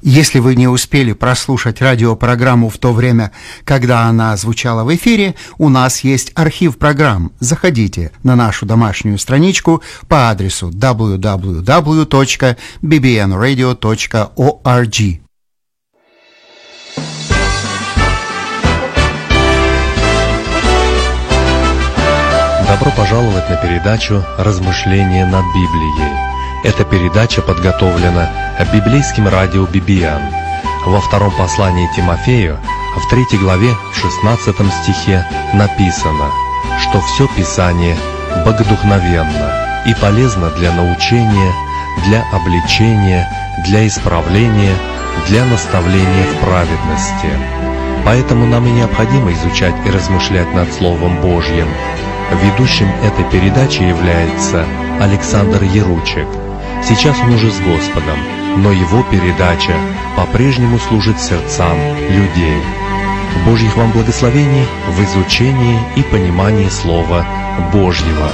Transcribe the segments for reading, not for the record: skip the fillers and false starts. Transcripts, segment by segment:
Если вы не успели прослушать радиопрограмму в то время, когда она звучала в эфире, у нас есть архив программ. Заходите на нашу домашнюю страничку по адресу www.bbnradio.org. Добро пожаловать на передачу «Размышления над Библией». Эта передача подготовлена библейским радио BBN. Во втором послании Тимофею, в 3 главе, в 16 стихе написано, что все Писание богодухновенно и полезно для научения, для обличения, для исправления, для наставления в праведности. Поэтому нам и необходимо изучать и размышлять над Словом Божьим. Ведущим этой передачи является Александр Яручек. Сейчас он уже с Господом, но его передача по-прежнему служит сердцам людей. Божьих вам благословений в изучении и понимании Слова Божьего.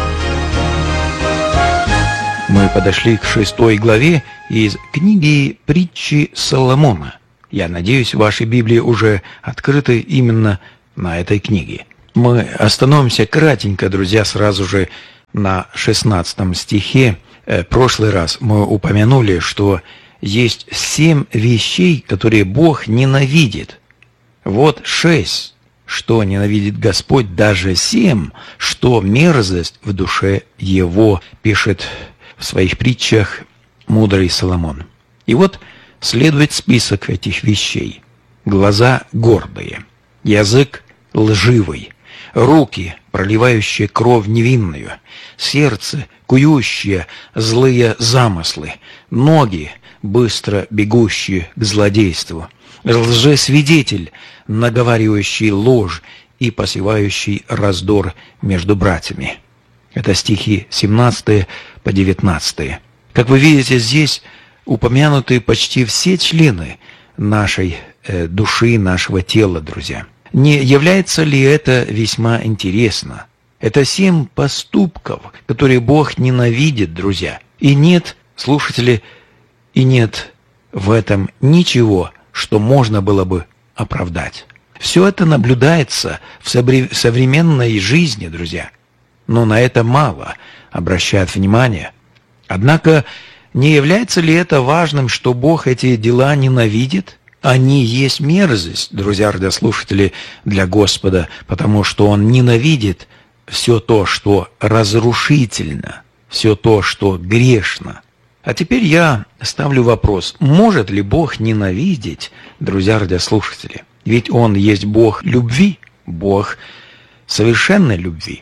Мы подошли к 6 главе из книги «Притчи Соломона». Я надеюсь, ваши Библии уже открыты именно на этой книге. Мы остановимся кратенько, друзья, сразу же на 16 стихе. В прошлый раз мы упомянули, что есть 7 вещей, которые Бог ненавидит. Вот 6, что ненавидит Господь, даже 7, что мерзость в душе Его, пишет в своих притчах мудрый Соломон. И вот следует список этих вещей. Глаза гордые, язык лживый, руки, проливающие кровь невинную, сердце, кующие злые замыслы, ноги, быстро бегущие к злодейству, лжесвидетель, наговаривающий ложь и посевающий раздор между братьями. Это стихи 17 по 19. Как вы видите, здесь упомянуты почти все члены нашей души, нашего тела, друзья. Не является ли это весьма интересно? Это 7 поступков, которые Бог ненавидит, друзья. И нет, слушатели, и нет в этом ничего, что можно было бы оправдать. Все это наблюдается в современной жизни, друзья. Но на это мало обращают внимание. Однако, не является ли это важным, что Бог эти дела ненавидит? Они есть мерзость, друзья радиослушатели, для Господа, потому что Он ненавидит все то, что разрушительно, все то, что грешно. А теперь я ставлю вопрос, может ли Бог ненавидеть, друзья радиослушатели? Ведь Он есть Бог любви, Бог совершенной любви.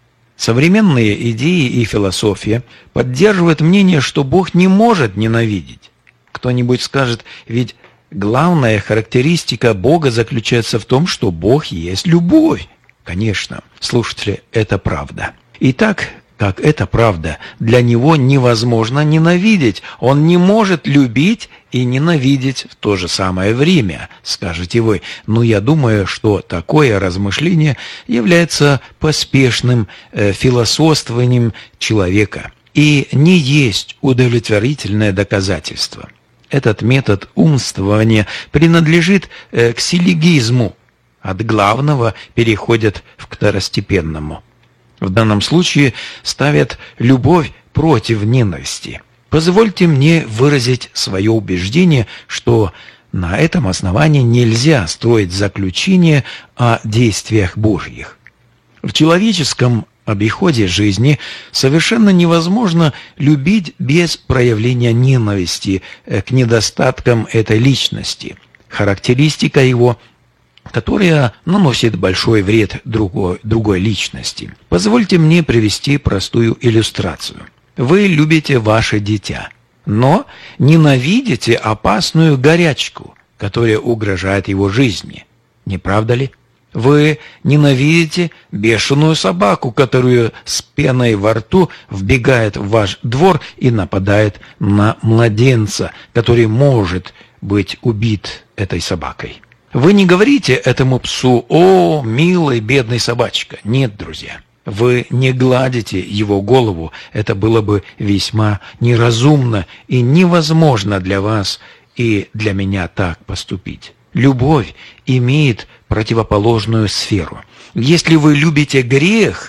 Современные идеи и философия поддерживают мнение, что Бог не может ненавидеть. Кто-нибудь скажет, ведь главная характеристика Бога заключается в том, что Бог есть любовь. Конечно, слушатели, это правда. И так, как это правда, для Него невозможно ненавидеть. Он не может любить и ненавидеть в то же самое время, скажете вы. Но я думаю, что такое размышление является поспешным философствованием человека и не есть удовлетворительное доказательство. Этот метод умствования принадлежит к силлогизму. От главного переходят к второстепенному. В данном случае ставят любовь против ненависти. Позвольте мне выразить свое убеждение, что на этом основании нельзя строить заключение о действиях Божьих. В человеческом обиходе жизни совершенно невозможно любить без проявления ненависти к недостаткам этой личности. Характеристика его, которая наносит большой вред другой личности. Позвольте мне привести простую иллюстрацию. Вы любите ваше дитя, но ненавидите опасную горячку, которая угрожает его жизни. Не правда ли? Вы ненавидите бешеную собаку, которая с пеной во рту вбегает в ваш двор и нападает на младенца, который может быть убит этой собакой. Вы не говорите этому псу: «О, милый, бедный собачка». Нет, друзья. Вы не гладите его голову. Это было бы весьма неразумно и невозможно для вас и для меня так поступить. Любовь имеет противоположную сферу. Если вы любите грех,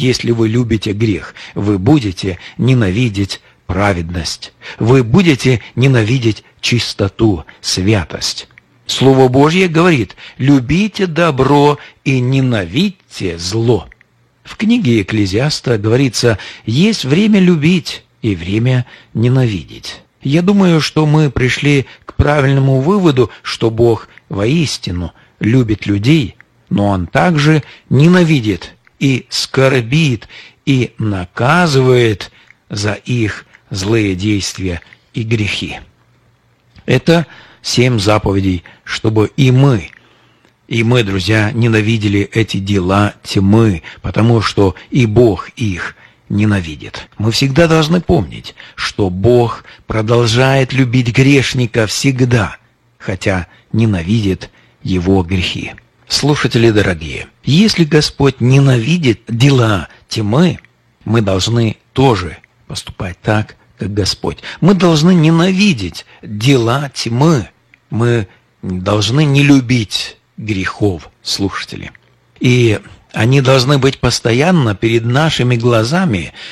вы будете ненавидеть праведность. Вы будете ненавидеть чистоту, святость. Слово Божье говорит: любите добро и ненавидьте зло. В книге Экклезиаста говорится: есть время любить и время ненавидеть. Я думаю, что мы пришли к правильному выводу, что Бог воистину любит людей, но Он также ненавидит и скорбит и наказывает за их злые действия и грехи. Это 7 заповедей, чтобы и мы, друзья, ненавидели эти дела тьмы, потому что и Бог их ненавидит. Мы всегда должны помнить, что Бог продолжает любить грешника всегда, хотя ненавидит его грехи. Слушатели дорогие, если Господь ненавидит дела тьмы, мы должны тоже поступать так, как Господь. Мы должны ненавидеть дела тьмы. Мы должны не любить грехов, слушатели. И они должны быть постоянно перед нашими глазами,